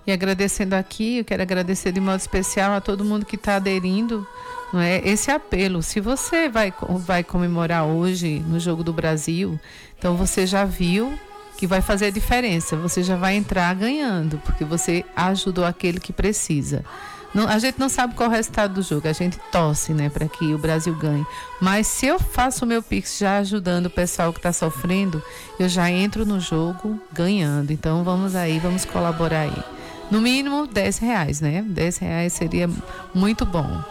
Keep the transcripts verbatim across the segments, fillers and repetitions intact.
E agradecendo aqui, eu quero agradecer de modo especial a todo mundo que está aderindo, não é? Esse apelo. Se você vai, vai comemorar hoje no Jogo do Brasil, então você já viu que vai fazer a diferença. Você já vai entrar ganhando, porque você ajudou aquele que precisa. Não, a gente não sabe qual é o resultado do jogo, a gente torce, né, para que o Brasil ganhe. Mas se eu faço o meu Pix já ajudando o pessoal que está sofrendo, eu já entro no jogo ganhando. Então vamos aí, vamos colaborar aí. No mínimo dez reais, né? dez reais seria muito bom.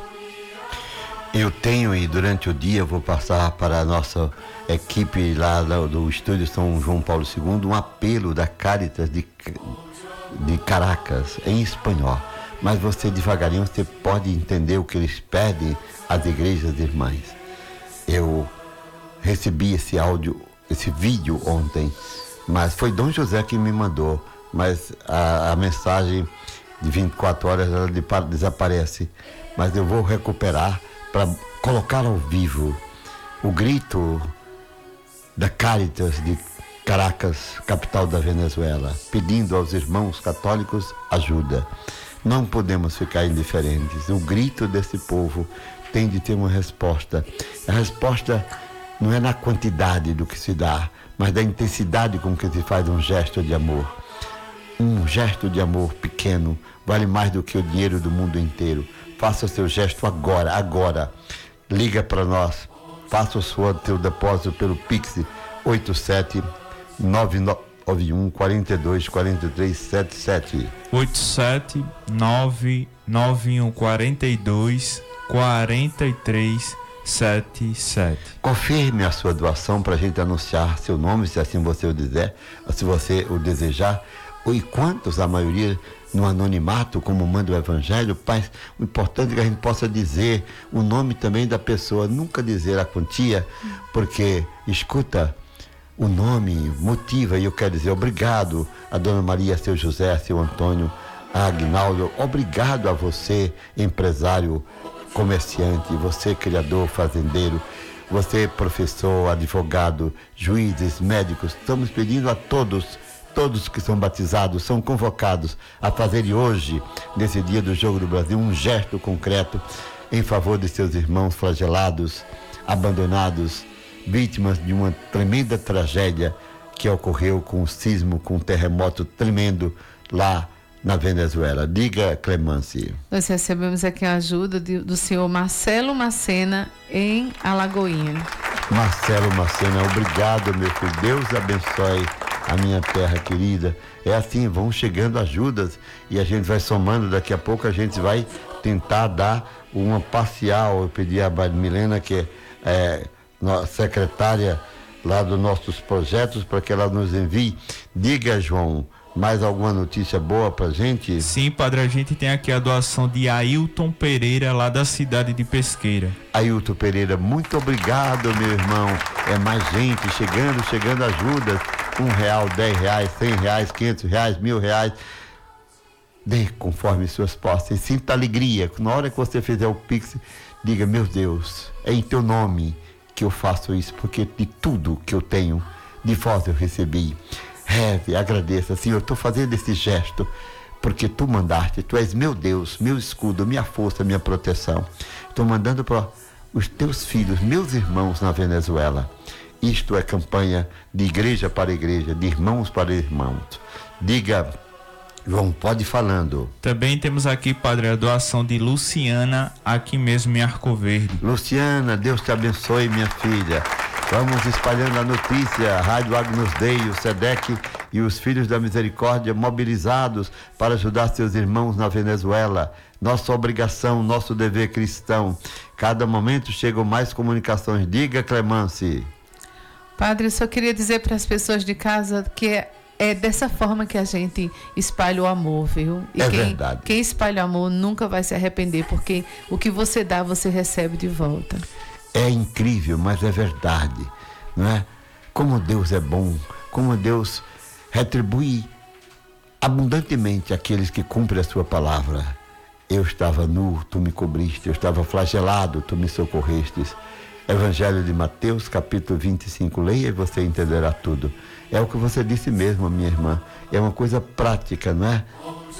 Eu tenho, e durante o dia vou passar para a nossa equipe lá do, do Estúdio São João Paulo segundo um apelo da Cáritas de, de Caracas, em espanhol. Mas você devagarinho, você pode entender o que eles pedem às igrejas irmãs. Eu recebi esse áudio, esse vídeo ontem, mas foi Dom José que me mandou, mas a, a mensagem de vinte e quatro horas ela de, desaparece. Mas eu vou recuperar para colocar ao vivo o grito da Cáritas de Caracas, capital da Venezuela, pedindo aos irmãos católicos ajuda. Não podemos ficar indiferentes. O grito desse povo tem de ter uma resposta. A resposta não é na quantidade do que se dá, mas da intensidade com que se faz um gesto de amor. Um gesto de amor pequeno vale mais do que o dinheiro do mundo inteiro. Faça o seu gesto agora, agora. Liga para nós. Faça o seu teu depósito pelo Pix oito sete nove nove um quatro dois quatro três sete sete. oito sete nove nove um quatro dois quatro três sete sete. Confirme a sua doação para a gente anunciar seu nome, se assim você o dizer, se você o desejar. E quantos, a maioria, no anonimato, como manda o Evangelho, Pai, o importante é que a gente possa dizer o nome também da pessoa, nunca dizer a quantia, porque, escuta, o nome motiva, e eu quero dizer obrigado a Dona Maria, a seu José, a seu Antônio, a Aguinaldo, obrigado a você, empresário, comerciante, você, criador, fazendeiro, você, professor, advogado, juízes, médicos. Estamos pedindo a todos, todos que são batizados, são convocados a fazerem hoje, nesse dia do Jogo do Brasil, um gesto concreto em favor de seus irmãos flagelados, abandonados, vítimas de uma tremenda tragédia que ocorreu com o sismo, com um terremoto tremendo lá na Venezuela. Diga, Clemence. Nós recebemos aqui a ajuda de, do senhor Marcelo Macena, em Alagoinha. Marcelo Macena, obrigado, meu filho. Deus abençoe a minha terra querida. É assim, vão chegando ajudas e a gente vai somando. Daqui a pouco a gente vai tentar dar uma parcial. Eu pedi a Milena, que é secretária lá dos nossos projetos, para que ela nos envie. Diga, João, mais alguma notícia boa pra gente? Sim, padre, a gente tem aqui a doação de Ailton Pereira, lá da cidade de Pesqueira. Ailton Pereira, muito obrigado, meu irmão. É mais gente chegando, chegando ajudas. Um real, dez reais, cem reais, quinhentos reais, mil reais. Dê conforme suas posses. Sinta alegria. Na hora que você fizer o Pix, diga, meu Deus, é em teu nome que eu faço isso, porque de tudo que eu tenho, de vós eu recebi. Reze, agradeça. Senhor, eu estou fazendo esse gesto porque tu mandaste, tu és meu Deus, meu escudo, minha força, minha proteção. Estou mandando para os teus filhos, meus irmãos na Venezuela. Isto é campanha de igreja para igreja, de irmãos para irmãos. Diga, João, pode ir falando. Também temos aqui, padre, a doação de Luciana, aqui mesmo em Arco Verde. Luciana, Deus te abençoe, minha filha. Vamos espalhando a notícia. A Rádio Agnus Dei, o SEDEC e os Filhos da Misericórdia mobilizados para ajudar seus irmãos na Venezuela. Nossa obrigação, nosso dever cristão. Cada momento chegam mais comunicações. Diga, Clemence. Padre, eu só queria dizer para as pessoas de casa que é, é dessa forma que a gente espalha o amor, viu? E é quem, verdade. Quem espalha o amor nunca vai se arrepender, porque o que você dá, você recebe de volta. É incrível, mas é verdade, não é? Como Deus é bom, como Deus retribui abundantemente aqueles que cumprem a sua palavra. Eu estava nu, tu me cobriste, eu estava flagelado, tu me socorrestes. Evangelho de Mateus, capítulo vinte e cinco, leia e você entenderá tudo. É o que você disse mesmo, minha irmã, é uma coisa prática, não é?